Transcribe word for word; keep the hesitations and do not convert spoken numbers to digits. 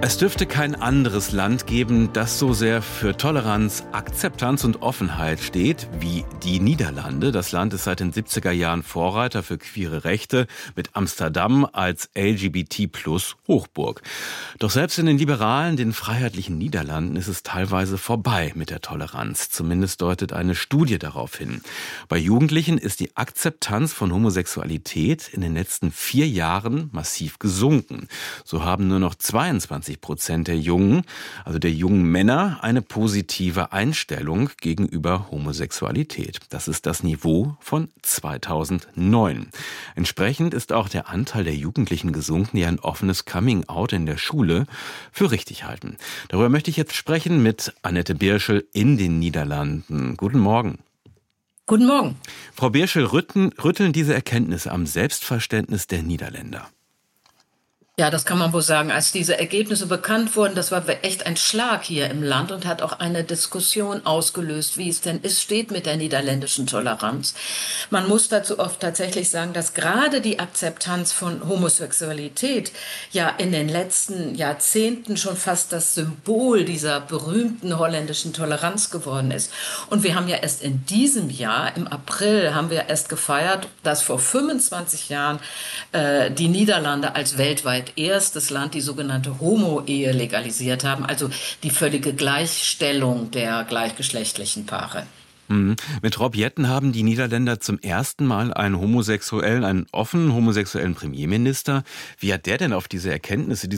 Es dürfte kein anderes Land geben, das so sehr für Toleranz, Akzeptanz und Offenheit steht wie die Niederlande. Das Land ist seit den siebziger Jahren Vorreiter für queere Rechte mit Amsterdam als L G B T Plus Hochburg. Doch selbst in den liberalen, den freiheitlichen Niederlanden ist es teilweise vorbei mit der Toleranz. Zumindest deutet eine Studie darauf hin. Bei Jugendlichen ist die Akzeptanz von Homosexualität in den letzten vier Jahren massiv gesunken. So haben nur noch zweiundzwanzig Prozent der Jungen, also der jungen Männer, eine positive Einstellung gegenüber Homosexualität. Das ist das Niveau von zweitausendneun. Entsprechend ist auch der Anteil der Jugendlichen gesunken, die ein offenes Coming-out in der Schule für richtig halten. Darüber möchte ich jetzt sprechen mit Annette Birschel in den Niederlanden. Guten Morgen. Guten Morgen. Frau Birschel, rütteln, rütteln diese Erkenntnisse am Selbstverständnis der Niederländer? Ja, das kann man wohl sagen. Als diese Ergebnisse bekannt wurden, das war echt ein Schlag hier im Land und hat auch eine Diskussion ausgelöst, wie es denn ist, steht mit der niederländischen Toleranz. Man muss dazu oft tatsächlich sagen, dass gerade die Akzeptanz von Homosexualität ja in den letzten Jahrzehnten schon fast das Symbol dieser berühmten holländischen Toleranz geworden ist. Und wir haben ja erst in diesem Jahr, im April, haben wir erst gefeiert, dass vor fünfundzwanzig Jahren äh, die Niederlande als weltweit erstes Land die sogenannte Homo-Ehe legalisiert haben, also die völlige Gleichstellung der gleichgeschlechtlichen Paare. Mhm. Mit Rob Jetten haben die Niederländer zum ersten Mal einen homosexuellen, einen offenen homosexuellen Premierminister. Wie hat der denn auf diese Erkenntnisse,